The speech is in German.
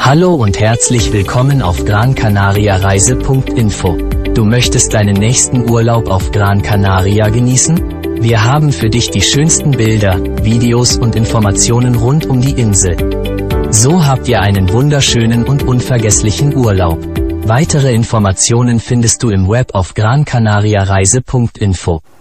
Hallo und herzlich willkommen auf GranCanariaReise.info. Du möchtest deinen nächsten Urlaub auf Gran Canaria genießen? Wir haben für dich die schönsten Bilder, Videos und Informationen rund um die Insel. So habt ihr einen wunderschönen und unvergesslichen Urlaub. Weitere Informationen findest du im Web auf GranCanariaReise.info.